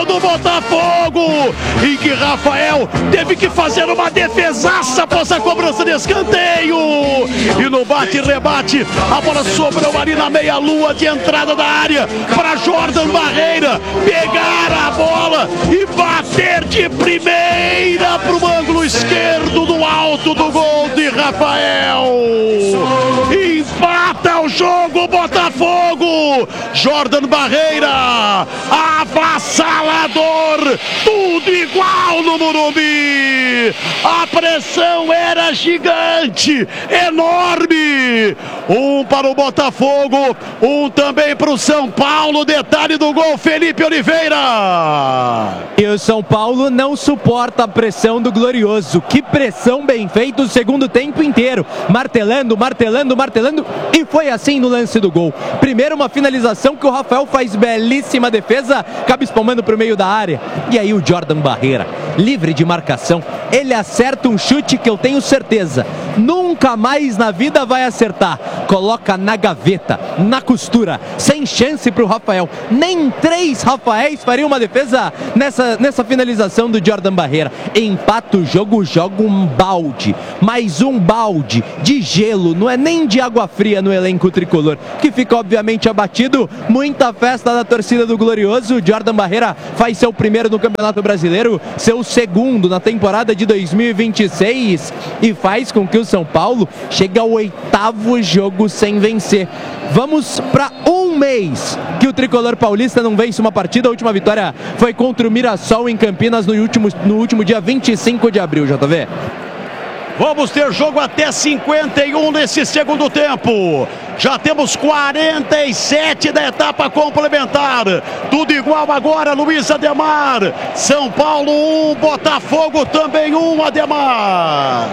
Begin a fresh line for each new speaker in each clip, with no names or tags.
do Botafogo, em que Rafael teve que fazer uma defesaça após a cobrança de escanteio, e no bate-rebate a bola sobrou ali na meia-lua de entrada da área para Jordan Barreira pegar a bola e bater de primeira para o ângulo esquerdo do alto do gol de Rafael. Empata o jogo Botafogo. Jordan Barreira, avassalador, tudo igual no Morumbi. A pressão era gigante, enorme. Um para o Botafogo, um também para o São Paulo. Detalhe do gol, Felipe Oliveira.
E o São Paulo não suporta a pressão do Glorioso. Que pressão bem feita o segundo tempo inteiro. Martelando, martelando, martelando. E foi assim no lance do gol. Primeiro uma finalização que o Rafael faz belíssima defesa, acaba espalmando para o meio da área. E aí o Jordan Barreira, livre de marcação, ele acerta um chute que eu tenho certeza nunca mais na vida vai acertar. Coloca na gaveta, na costura, sem chance para o Rafael. Nem 3 Rafaéis fariam uma defesa nessa finalização do Jordan Barreira. Empata o jogo, joga um balde, mais um balde de gelo, não é nem de água fria no elenco tricolor, que fica obviamente abatido. Muita festa da torcida do Glorioso. O Jordan Barreira faz seu primeiro no Campeonato Brasileiro, seu segundo na temporada de 2026, e faz com que o São Paulo chegue ao 8º jogo sem vencer. Vamos para um mês que o tricolor paulista não vence uma partida. A última vitória foi contra o Mirassol em Campinas no último dia 25 de abril, JV.
Vamos ter jogo até 51 nesse segundo tempo. Já temos 47 da etapa complementar. Tudo igual agora, Luiz Ademar. São Paulo 1, Botafogo também 1, Ademar.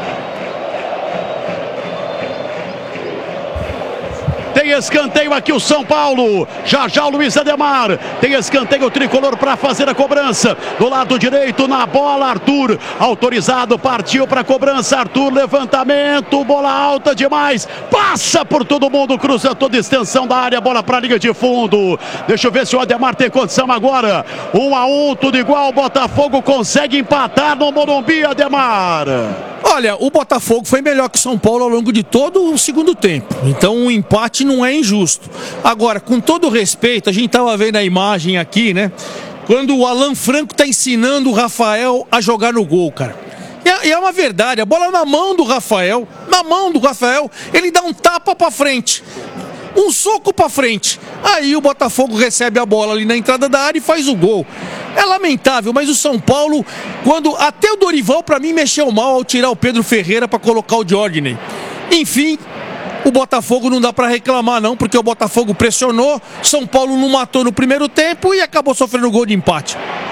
Tem escanteio aqui o São Paulo. Já já o Luiz Ademar. Tem escanteio tricolor para fazer a cobrança. Do lado direito na bola, Arthur. Autorizado, partiu para a cobrança. Arthur, levantamento, bola alta demais. Passa por todo mundo, cruza toda a extensão da área. Bola para a linha de fundo. Deixa eu ver se o Ademar tem condição agora. 1-1, tudo igual. Botafogo consegue empatar no Morumbi, Ademar.
Olha, o Botafogo foi melhor que o São Paulo ao longo de todo o segundo tempo. Então o empate não é injusto. Agora, com todo respeito, a gente estava vendo a imagem aqui, né? Quando o Alan Franco está ensinando o Rafael a jogar no gol, cara. E é uma verdade, a bola na mão do Rafael, ele dá um tapa para frente. Um soco para frente. Aí o Botafogo recebe a bola ali na entrada da área e faz o gol. É lamentável, mas o São Paulo, quando até o Dorival para mim mexeu mal ao tirar o Pedro Ferreira para colocar o Jordan. Enfim, o Botafogo não dá para reclamar não, porque o Botafogo pressionou, São Paulo não matou no primeiro tempo e acabou sofrendo gol de empate.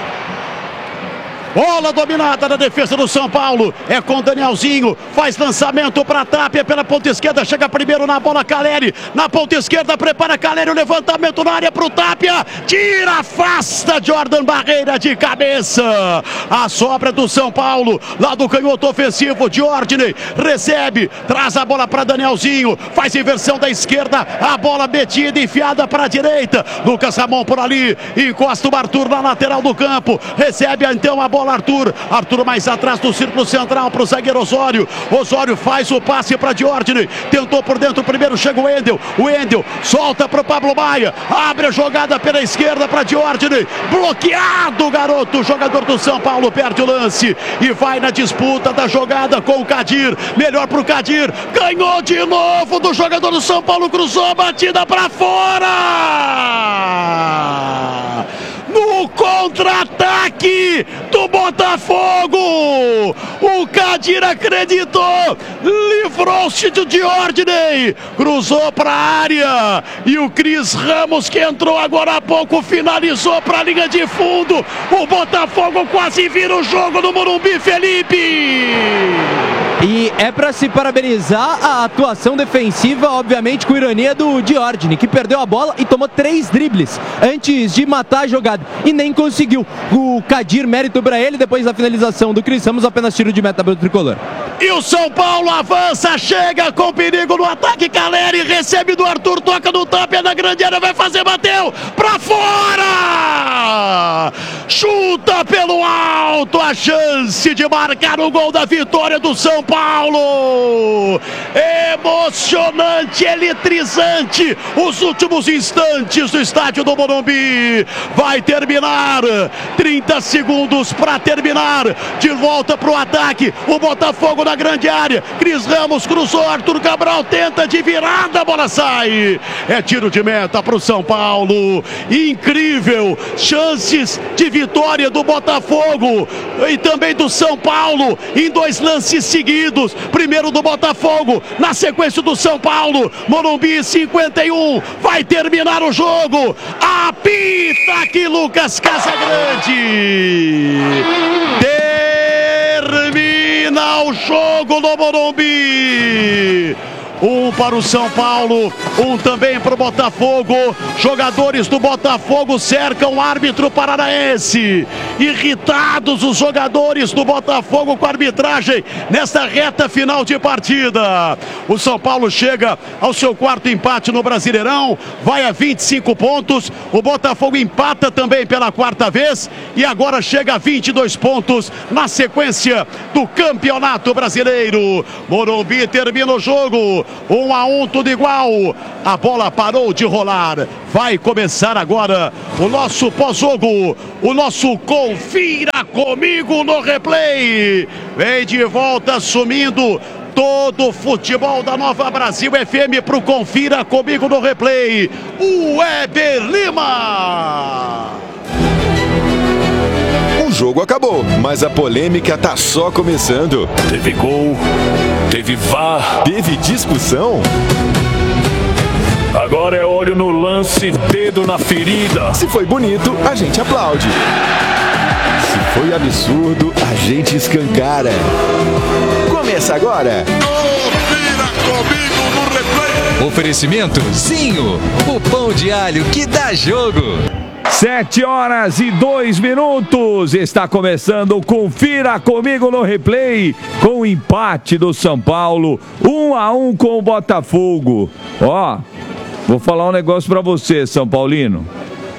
Bola dominada na defesa do São Paulo. É com Danielzinho. Faz lançamento para Tapia pela ponta esquerda. Chega primeiro na bola Caleri. Na ponta esquerda prepara Caleri. O levantamento na área para o Tapia. Tira, afasta Jordan Barreira de cabeça. A sobra do São Paulo. Lá do canhoto ofensivo. Jordan recebe. Traz a bola para Danielzinho. Faz inversão da esquerda. A bola metida, enfiada para a direita. Lucas Ramon por ali. Encosta o Arthur na lateral do campo. Recebe então a bola Arthur mais atrás do círculo central para o zagueiro Osório. Osório faz o passe para Jordan. Tentou por dentro primeiro, chega o Wendel solta para o Pablo Maia. Abre a jogada pela esquerda para Jordan. Bloqueado, garoto. O jogador do São Paulo perde o lance e vai na disputa da jogada com o Kadir. Melhor para o Kadir. Ganhou de novo do jogador do São Paulo. Cruzou, batida para fora. No contra-ataque do Botafogo, o Kadir acreditou, livrou-se de Jordan, cruzou para a área e o Cris Ramos, que entrou agora há pouco, finalizou para a linha de fundo. O Botafogo quase vira o jogo no Morumbi, Felipe.
E é para se parabenizar a atuação defensiva, obviamente com ironia do Jordan, que perdeu a bola e tomou 3 dribles antes de matar a jogada e nem conseguiu. O Kadir, mérito para ele, depois da finalização do Cris Ramos, apenas tiro de meta para o tricolor.
E o São Paulo avança, chega com perigo no ataque. Caleri recebe do Arthur, toca no Tapia na grande área, vai fazer, bateu pra fora! Chuta pelo alto, a chance de marcar o gol da vitória do São Paulo. Emocionante, eletrizante, os últimos instantes do estádio do Morumbi. Vai terminar, 30 segundos para terminar. De volta pro ataque, o Botafogo na grande área. Cris Ramos cruzou, Arthur Cabral tenta de virada, a bola sai. É tiro de meta pro São Paulo. Incrível, chances de vitória do Botafogo e também do São Paulo em 2 lances seguidos. Primeiro do Botafogo, na sequência do São Paulo. Morumbi 51, vai terminar o jogo. Apita aqui Lucas Casagrande. Termina o jogo no Morumbi. Um para o São Paulo, um também para o Botafogo. Jogadores do Botafogo cercam o árbitro paranaense. Irritados os jogadores do Botafogo com a arbitragem nesta reta final de partida. O São Paulo chega ao seu 4º empate no Brasileirão, vai a 25 pontos. O Botafogo empata também pela 4ª vez e agora chega a 22 pontos na sequência do Campeonato Brasileiro. Morumbi termina o jogo. 1-1, tudo igual. A bola parou de rolar. Vai começar agora o nosso pós-jogo, o nosso Confira Comigo no Replay. Vem de volta assumindo todo o futebol da Nova Brasil FM pro Confira Comigo no Replay, o Weber Lima.
O jogo acabou, mas a polêmica tá só começando.
Teve gol, teve VAR,
teve discussão.
Agora é olho no lance, dedo na ferida.
Se foi bonito, a gente aplaude. Se foi absurdo, a gente escancara. Começa agora.
Confira Comigo no Replay.
Oferecimento Zinho, o pão de alho que dá jogo.
7h02. Está começando o Confira Comigo no Replay, com o empate do São Paulo, 1-1 com o Botafogo. Ó, vou falar um negócio pra você, São Paulino.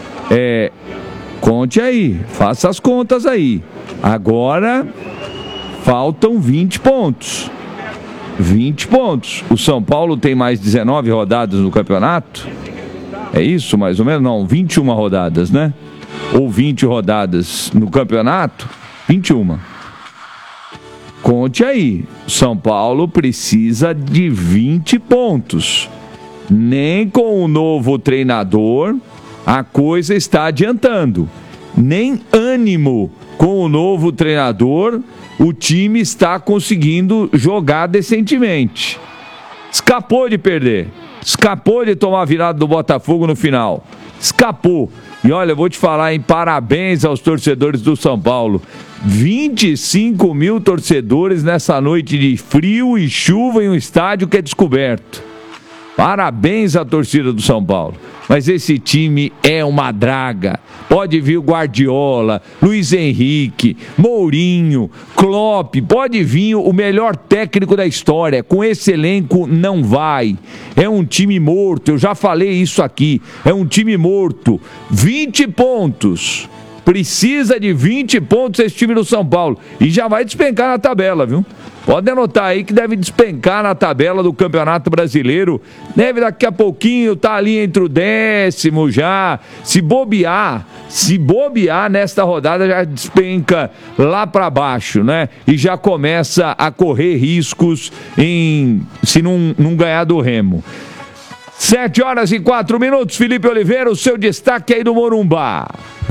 Conte aí, faça as contas aí. Agora faltam 20 pontos. 20 pontos. O São Paulo tem mais 19 rodadas no campeonato. É isso, mais ou menos? Não, 21 rodadas, né? Ou 20 rodadas no campeonato? 21. Conte aí. São Paulo precisa de 20 pontos. Nem com o novo treinador a coisa está adiantando. Nem ânimo com o novo treinador o time está conseguindo jogar decentemente. Escapou de perder. Escapou de tomar a virada do Botafogo no final. Escapou. E olha, eu vou te falar, hein? Parabéns aos torcedores do São Paulo. 25 mil torcedores nessa noite de frio e chuva em um estádio que é descoberto. Parabéns à torcida do São Paulo. Mas esse time é uma draga. Pode vir o Guardiola, Luiz Henrique, Mourinho, Klopp, pode vir o melhor técnico da história. Com esse elenco não vai. É um time morto, eu já falei isso aqui. É um time morto. 20 pontos. Precisa de 20 pontos esse time do São Paulo. E já vai despencar na tabela, viu? Pode anotar aí que deve despencar na tabela do Campeonato Brasileiro. Deve daqui a pouquinho estar ali entre o 10º já. Se bobear nesta rodada já despenca lá para baixo, né? E já começa a correr riscos se não ganhar do Remo. 7h04. Felipe Oliveira, o seu destaque aí do Morumbá.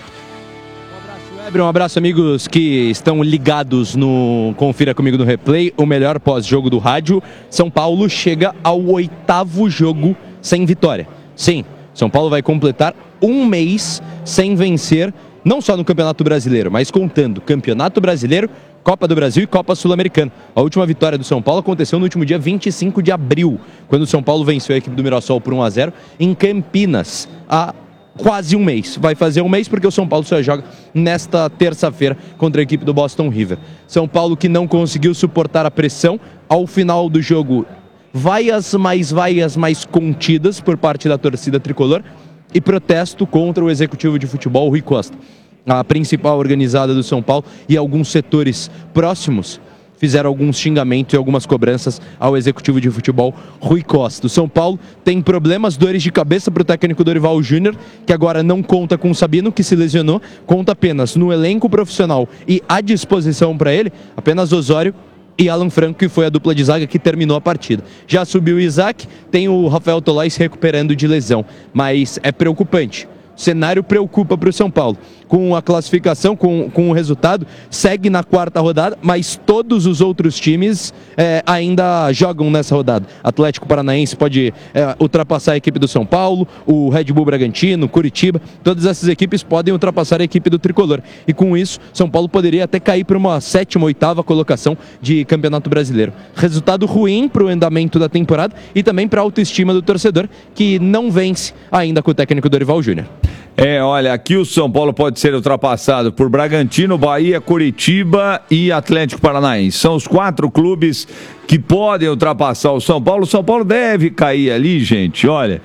Um abraço, amigos que estão ligados no Confira Comigo no Replay, o melhor pós-jogo do rádio. São Paulo chega ao 8º jogo sem vitória. Sim, São Paulo vai completar um mês sem vencer, não só no Campeonato Brasileiro, mas contando Campeonato Brasileiro, Copa do Brasil e Copa Sul-Americana. A última vitória do São Paulo aconteceu no último dia 25 de abril, quando o São Paulo venceu a equipe do Mirassol por 1-0 em Campinas, há quase um mês. Vai fazer um mês porque o São Paulo só joga nesta terça-feira contra a equipe do Boston River. São Paulo que não conseguiu suportar a pressão. Ao final do jogo, vaias mais contidas por parte da torcida tricolor e protesto contra o executivo de futebol, Rui Costa. A principal organizada do São Paulo e alguns setores próximos fizeram alguns xingamentos e algumas cobranças ao executivo de futebol, Rui Costa. O São Paulo tem problemas, dores de cabeça para o técnico Dorival Júnior, que agora não conta com o Sabino, que se lesionou, conta apenas no elenco profissional e à disposição para ele, apenas Osório e Alan Franco, que foi a dupla de zaga que terminou a partida. Já subiu o Isaac, tem o Rafael Tolói se recuperando de lesão, mas é preocupante. O cenário preocupa para o São Paulo. Com a classificação, com o resultado, segue na quarta rodada, mas todos os outros times ainda jogam nessa rodada. Atlético Paranaense pode ultrapassar a equipe do São Paulo, o Red Bull Bragantino, Curitiba, todas essas equipes podem ultrapassar a equipe do Tricolor. E com isso, São Paulo poderia até cair para uma 7ª, 8ª colocação de Campeonato Brasileiro. Resultado ruim para o andamento da temporada e também para a autoestima do torcedor, que não vence ainda com o técnico Dorival Júnior.
Olha, aqui o São Paulo pode ser ultrapassado por Bragantino, Bahia, Curitiba e Atlético Paranaense. São os 4 clubes que podem ultrapassar o São Paulo. O São Paulo deve cair ali, gente, olha.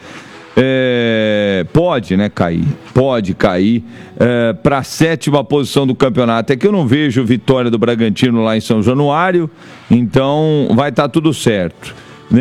Pode, né, cair. Pode cair para a 7ª posição do campeonato. É que eu não vejo vitória do Bragantino lá em São Januário, então vai estar tudo certo.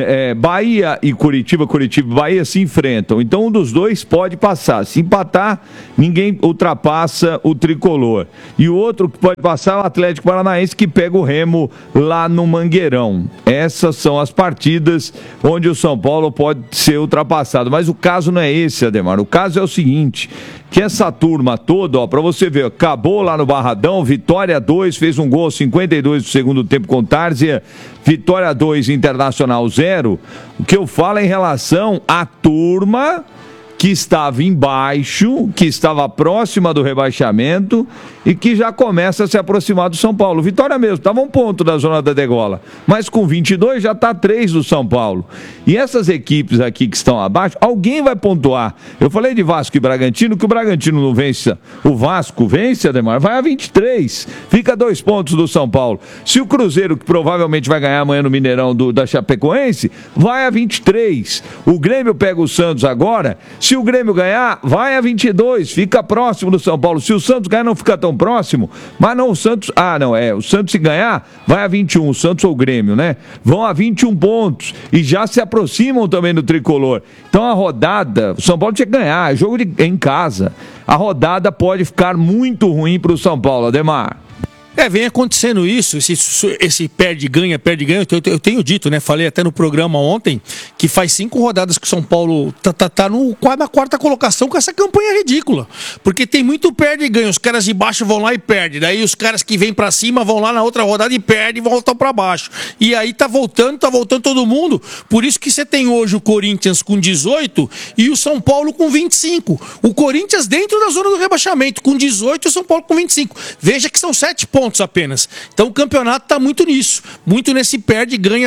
Bahia e Curitiba e Bahia se enfrentam, então um dos dois pode passar. Se empatar, ninguém ultrapassa o tricolor, e o outro que pode passar é o Atlético Paranaense, que pega o Remo lá no Mangueirão. Essas são as partidas onde o São Paulo pode ser ultrapassado, mas o caso não é esse, Ademar. O caso é o seguinte, que essa turma toda, para você ver, acabou lá no Barradão, Vitória 2, fez um gol 52 do segundo tempo com Tárzia, Vitória 2, Internacional 0. O que eu falo é em relação à turma que estava embaixo, que estava próxima do rebaixamento e que já começa a se aproximar do São Paulo. Vitória mesmo, estava 1 ponto da zona da degola, mas com 22 já está 3 do São Paulo. E essas equipes aqui que estão abaixo, alguém vai pontuar. Eu falei de Vasco e Bragantino, que o Bragantino não vence, o Vasco vence, Ademar, vai a 23, fica 2 pontos do São Paulo. Se o Cruzeiro, que provavelmente vai ganhar amanhã no Mineirão da Chapecoense, vai a 23. O Grêmio pega o Santos agora. Se o Grêmio ganhar, vai a 22, fica próximo do São Paulo. Se o Santos ganhar, não fica tão próximo, mas não, o Santos, o Santos se ganhar, vai a 21, o Santos ou o Grêmio, né? Vão a 21 pontos e já se aproximam também do tricolor. Então a rodada, o São Paulo tinha que ganhar, é jogo em casa. A rodada pode ficar muito ruim para o São Paulo, Ademar.
Vem acontecendo isso, esse perde-ganha, eu tenho dito, né, falei até no programa ontem, que faz 5 rodadas que o São Paulo tá na 4ª colocação com essa campanha ridícula, porque tem muito perde-ganha, os caras de baixo vão lá e perdem, daí os caras que vêm pra cima vão lá na outra rodada e perdem e voltam pra baixo, e aí tá voltando todo mundo, por isso que você tem hoje o Corinthians com 18 e o São Paulo com 25, o Corinthians dentro da zona do rebaixamento com 18 e o São Paulo com 25, veja que são 7 pontos apenas. Então o campeonato está muito nisso, muito nesse perde-ganha,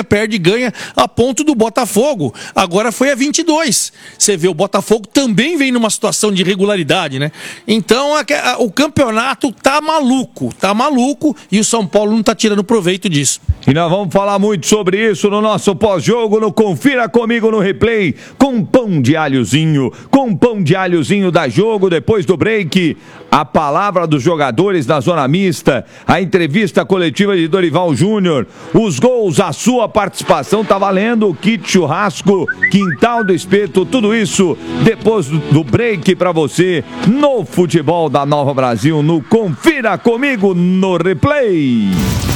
a ponto do Botafogo. Agora foi a 22. Você vê, o Botafogo também vem numa situação de irregularidade, né? Então o campeonato tá maluco e o São Paulo não está tirando proveito disso.
E nós vamos falar muito sobre isso no nosso pós-jogo, no Confira Comigo no Replay, com pão de alhozinho da Jogo, depois do break, a palavra dos jogadores na zona mista, a entrevista coletiva de Dorival Júnior, os gols, a sua participação, tá valendo o kit churrasco, quintal do espeto, tudo isso depois do break para você no futebol da Nova Brasil, no Confira Comigo no Replay.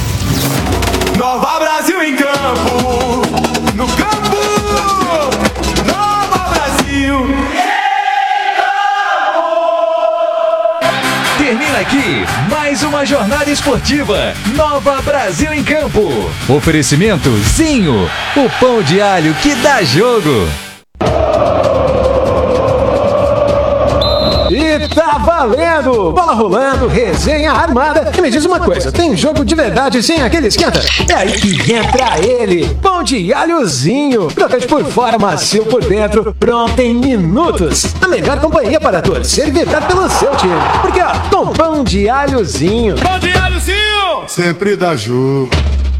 Nova Brasil em campo, no campo, Nova Brasil.
Termina aqui mais uma jornada esportiva. Nova Brasil em Campo. Oferecimento Zinho, o pão de alho que dá jogo.
E
tá valendo! Bola rolando, resenha armada. E me diz uma coisa, tem jogo de verdade sem aquele esquenta? É aí que entra ele, pão de alhozinho. Crocante por fora, macio por dentro, pronto em minutos. A melhor companhia para torcer e vibrar pelo seu time. Porque ó, com pão de alhozinho.
Pão de alhozinho!
Sempre dá jogo.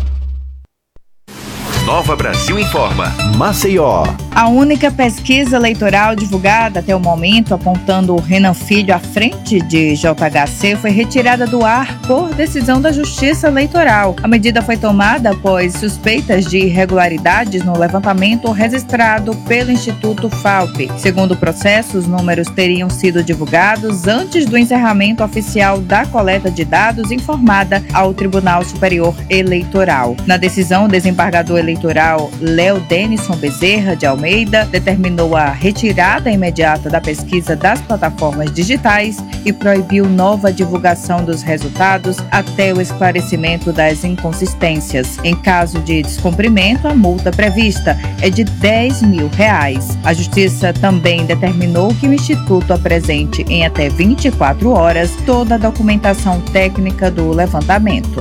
Nova Brasil Informa, Maceió.
A única pesquisa eleitoral divulgada até o momento, apontando o Renan Filho à frente de JHC, foi retirada do ar por decisão da Justiça Eleitoral. A medida foi tomada após suspeitas de irregularidades no levantamento registrado pelo Instituto FAUP. Segundo o processo, os números teriam sido divulgados antes do encerramento oficial da coleta de dados informada ao Tribunal Superior Eleitoral. Na decisão, o desembargador eleitoral Léo Denison Bezerra de Almeida determinou a retirada imediata da pesquisa das plataformas digitais e proibiu nova divulgação dos resultados até o esclarecimento das inconsistências. Em caso de descumprimento, a multa prevista é de R$10 mil. A Justiça também determinou que o Instituto apresente em até 24 horas toda a documentação técnica do levantamento.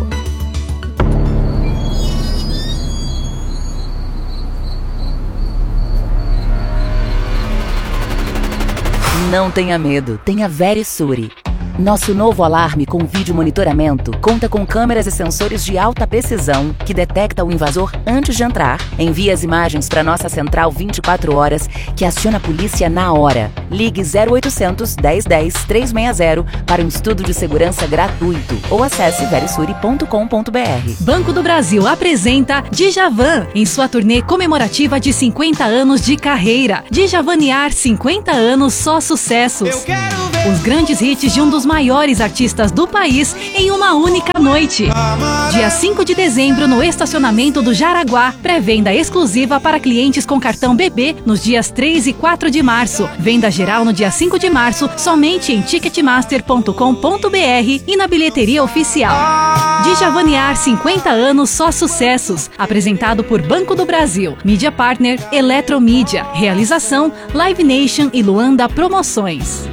Não tenha medo, tenha Verisure. Nosso novo alarme com vídeo monitoramento conta com câmeras e sensores de alta precisão que detecta o invasor antes de entrar, envia as imagens para nossa central 24 horas que aciona a polícia na hora. Ligue 0800 1010 360 para um estudo de segurança gratuito ou acesse verisure.com.br.
Banco do Brasil apresenta Djavan em sua turnê comemorativa de 50 anos de carreira. Djavanear 50 anos, só sucessos. Os grandes hits de um dos maiores artistas do país em uma única noite. Dia 5 de dezembro no estacionamento do Jaraguá. Pré-venda exclusiva para clientes com cartão BB nos dias 3 e 4 de março. Venda geral no dia 5 de março somente em ticketmaster.com.br e na bilheteria oficial. Djavanear 50 anos, só sucessos. Apresentado por Banco do Brasil. Mídia Partner Eletromídia. Realização Live Nation e Luanda Promoções.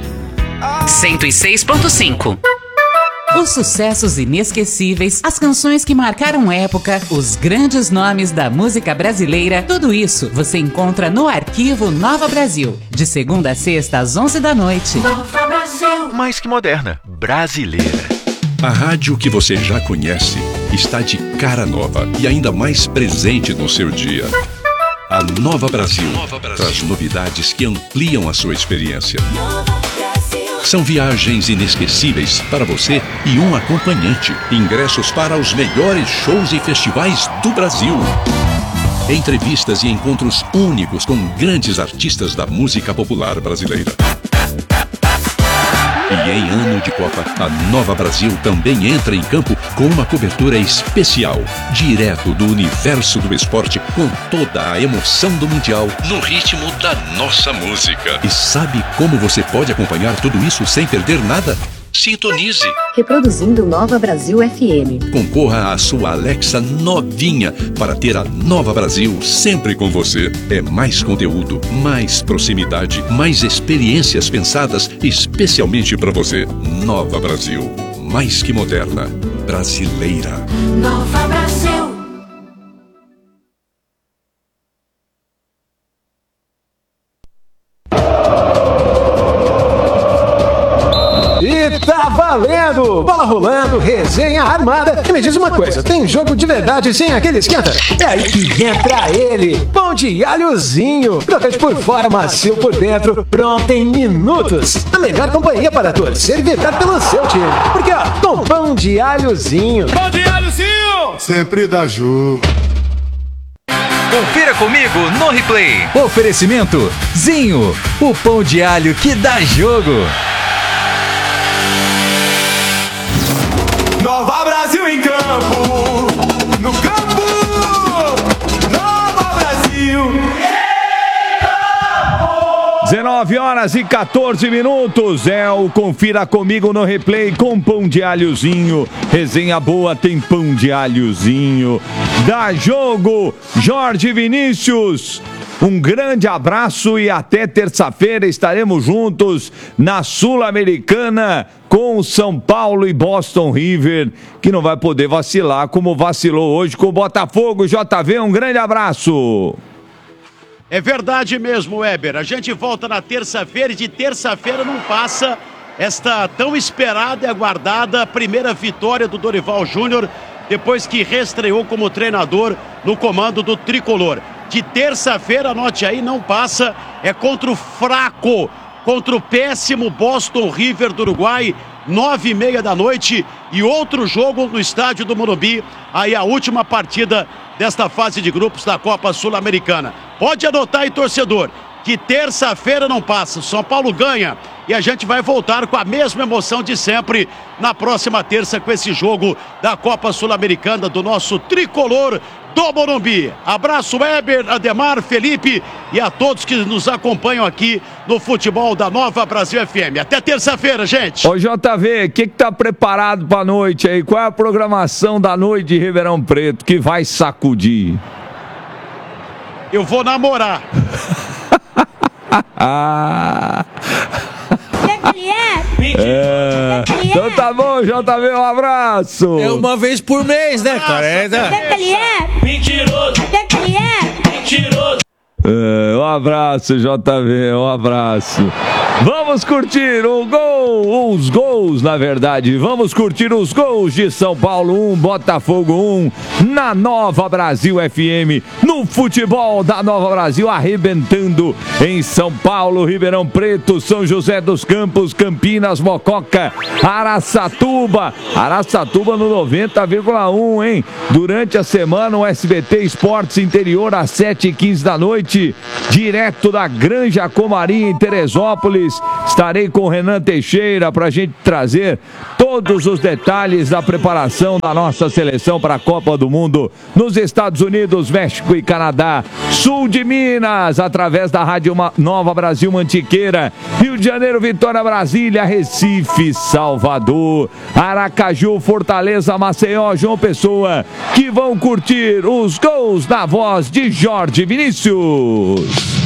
106.5. Os sucessos inesquecíveis, as canções que marcaram época, os grandes nomes da música brasileira, tudo isso você encontra no Arquivo Nova Brasil, de segunda a sexta às 11 da noite.
Nova Brasil. Mais que moderna, brasileira.
A rádio que você já conhece está de cara nova e ainda mais presente no seu dia. A Nova Brasil traz novidades que ampliam a sua experiência. São viagens inesquecíveis para você e um acompanhante. Ingressos para os melhores shows e festivais do Brasil. Entrevistas e encontros únicos com grandes artistas da música popular brasileira. E em ano de Copa, a Nova Brasil também entra em campo com uma cobertura especial, direto do universo do esporte, com toda a emoção do Mundial, no ritmo da nossa música. E sabe como você pode acompanhar tudo isso sem perder nada? Sintonize.
Reproduzindo Nova Brasil FM.
Concorra à sua Alexa novinha para ter a Nova Brasil sempre com você. É mais conteúdo, mais proximidade, mais experiências pensadas especialmente para você. Nova Brasil, mais que moderna, brasileira.
Nova Brasil.
Tá valendo! Bola rolando, resenha armada. E me diz uma coisa, tem jogo de verdade sem aquele esquenta? É aí que entra ele, pão de alhozinho. Crocante por fora, macio por dentro, pronto em minutos. A melhor companhia para torcer e vibrar pelo seu time. Porque ó, com pão de alhozinho.
Pão de alhozinho!
Sempre dá jogo.
Confira comigo no replay. Oferecimento Zinho, o pão de alho que dá jogo.
Nova Brasil em campo, no campo, Nova Brasil.
19 horas e 14 minutos, é o Confira Comigo no Replay com pão de alhozinho. Resenha boa tem pão de alhozinho. Dá jogo, Jorge Vinícius. Um grande abraço e até terça-feira estaremos juntos na Sul-Americana com o São Paulo e Boston River, que não vai poder vacilar como vacilou hoje com o Botafogo. JV, um grande abraço.
É verdade mesmo, Weber. A gente volta na terça-feira e de terça-feira não passa esta tão esperada e aguardada primeira vitória do Dorival Júnior, depois que reestreou como treinador no comando do Tricolor. De terça-feira, anote aí, não passa, é contra o fraco, contra o péssimo Boston River do Uruguai, 9h30 da noite, e outro jogo no estádio do Morumbi, aí a última partida desta fase de grupos da Copa Sul-Americana. Pode anotar aí, torcedor, que terça-feira não passa, São Paulo ganha e a gente vai voltar com a mesma emoção de sempre na próxima terça com esse jogo da Copa Sul-Americana do nosso Tricolor do Morumbi. Abraço, Weber, Ademar, Felipe e a todos que nos acompanham aqui no futebol da Nova Brasil FM. Até terça-feira, gente.
Ô JV, o que tá preparado pra noite aí? Qual é a programação da noite de Ribeirão Preto que vai sacudir?
Eu vou namorar.
Então tá bom, JV, um abraço.
É uma vez por mês, né, cara?
Mentiroso. Mentiroso.
Um abraço, JV, um abraço. Vamos curtir os gols, na verdade. Vamos curtir os gols de São Paulo 1, Botafogo 1, na Nova Brasil FM, no futebol da Nova Brasil, arrebentando em São Paulo, Ribeirão Preto, São José dos Campos, Campinas, Mococa, Araçatuba no 90,1, hein? Durante a semana, o SBT Esportes Interior, às 7h15 da noite, direto da Granja Comarim, em Teresópolis. Estarei com o Renan Teixeira para a gente trazer todos os detalhes da preparação da nossa seleção para a Copa do Mundo nos Estados Unidos, México e Canadá. Sul de Minas, através da Rádio Nova Brasil Mantiqueira. Rio de Janeiro, Vitória, Brasília, Recife, Salvador, Aracaju, Fortaleza, Maceió, João Pessoa, que vão curtir os gols na voz de Jorge Vinícius.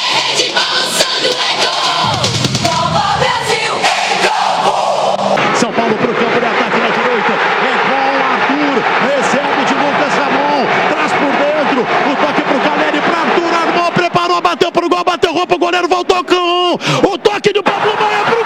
São Paulo pro campo de ataque na direita, é com o Arthur, recebe de Lucas Ramon, traz por dentro, o toque pro Caleri, pra Arthur, armou, preparou, bateu pro gol, bateu roupa, o goleiro voltou com o toque do Pablo Maia pro